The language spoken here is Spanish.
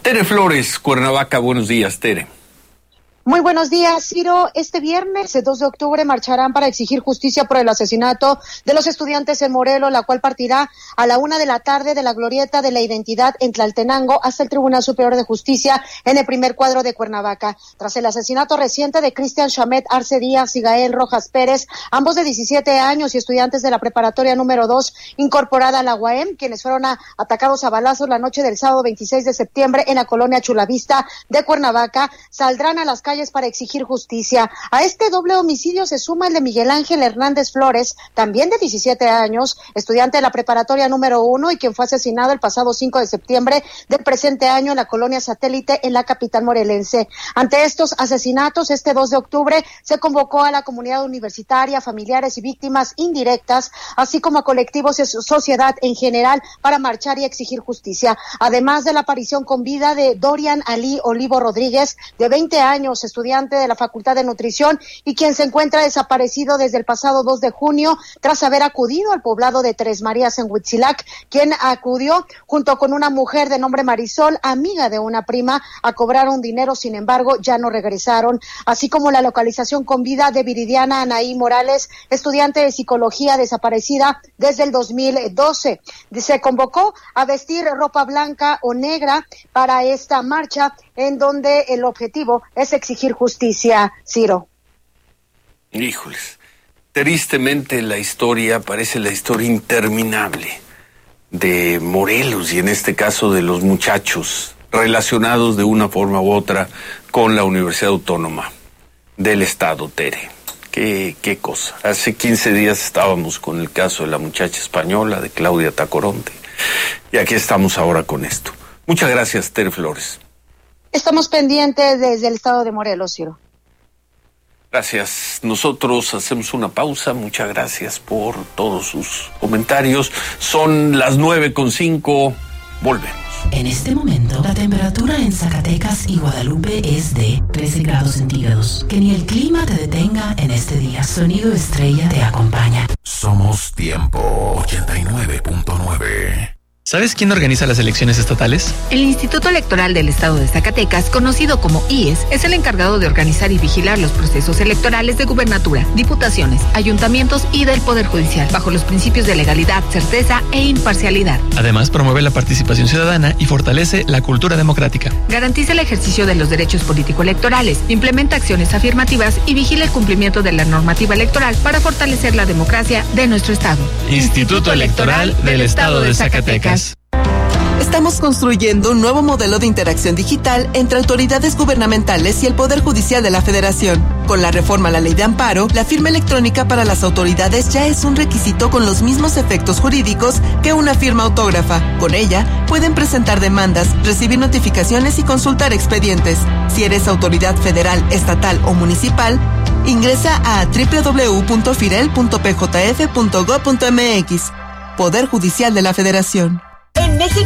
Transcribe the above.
Tere Flores, Cuernavaca, buenos días, Tere. Muy buenos días, Ciro. Este viernes, el 2 de octubre, marcharán para exigir justicia por el asesinato de los estudiantes en Morelos, la cual partirá a la 1:00 p.m. de la Glorieta de la Identidad en Tlaltenango hasta el Tribunal Superior de Justicia en el primer cuadro de Cuernavaca. Tras el asesinato reciente de Cristian Shamet Arce Díaz y Gael Rojas Pérez, ambos de 17 años y estudiantes de la preparatoria número 2 incorporada a la UAM, quienes fueron atacados a balazos la noche del sábado 26 de septiembre en la colonia Chulavista de Cuernavaca, saldrán a las calles para exigir justicia. A este doble homicidio se suma el de Miguel Ángel Hernández Flores, también de 17 años, estudiante de la preparatoria número 1 y quien fue asesinado el pasado 5 de septiembre del presente año en la colonia Satélite en la capital morelense. Ante estos asesinatos, este 2 de octubre se convocó a la comunidad universitaria, familiares y víctimas indirectas, así como a colectivos y sociedad en general para marchar y exigir justicia. Además de la aparición con vida de Dorian Ali Olivo Rodríguez, de 20 años, estudiante de la Facultad de Nutrición y quien se encuentra desaparecido desde el pasado 2 de junio tras haber acudido al poblado de Tres Marías en Huitzilac, quien acudió junto con una mujer de nombre Marisol, amiga de una prima, a cobrar un dinero, sin embargo ya no regresaron, así como la localización con vida de Viridiana Anaí Morales, estudiante de psicología desaparecida desde el 2012. Se convocó a vestir ropa blanca o negra para esta marcha, en donde el objetivo es exigir justicia, Ciro. Híjoles, tristemente la historia parece la historia interminable de Morelos y en este caso de los muchachos relacionados de una forma u otra con la Universidad Autónoma del Estado, Tere. Qué cosa. Hace 15 días estábamos con el caso de la muchacha española, de Claudia Tacoronte, y aquí estamos ahora con esto. Muchas gracias, Tere Flores. Estamos pendientes desde el estado de Morelos, Ciro. Gracias. Nosotros hacemos una pausa. Muchas gracias por todos sus comentarios. Son las 9:05. Volvemos. En este momento, la temperatura en Zacatecas y Guadalupe es de 13 grados centígrados. Que ni el clima te detenga en este día. Sonido Estrella te acompaña. Somos Tiempo 89.9. ¿Sabes quién organiza las elecciones estatales? El Instituto Electoral del Estado de Zacatecas, conocido como IES, es el encargado de organizar y vigilar los procesos electorales de gubernatura, diputaciones, ayuntamientos y del Poder Judicial, bajo los principios de legalidad, certeza e imparcialidad. Además, promueve la participación ciudadana y fortalece la cultura democrática. Garantiza el ejercicio de los derechos político-electorales, implementa acciones afirmativas y vigila el cumplimiento de la normativa electoral para fortalecer la democracia de nuestro Estado. Instituto Electoral del Estado de Zacatecas. Estamos construyendo un nuevo modelo de interacción digital entre autoridades gubernamentales y el Poder Judicial de la Federación. Con la reforma a la Ley de Amparo, la firma electrónica para las autoridades ya es un requisito con los mismos efectos jurídicos que una firma autógrafa. Con ella, pueden presentar demandas, recibir notificaciones y consultar expedientes. Si eres autoridad federal, estatal o municipal, ingresa a www.firel.pjf.gov.mx. Poder Judicial de la Federación. En México